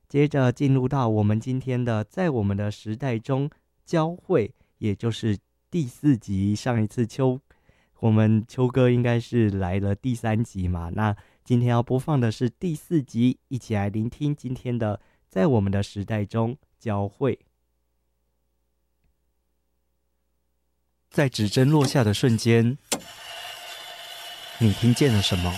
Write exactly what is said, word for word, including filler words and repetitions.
接着进入到我们今天的在我们的时代中交汇，也就是第四集。上一次秋我们秋哥应该是来了第三集嘛，那今天要播放的是第四集，一起来聆听今天的在我们的时代中交汇。在指针落下的瞬间，你听见了什么？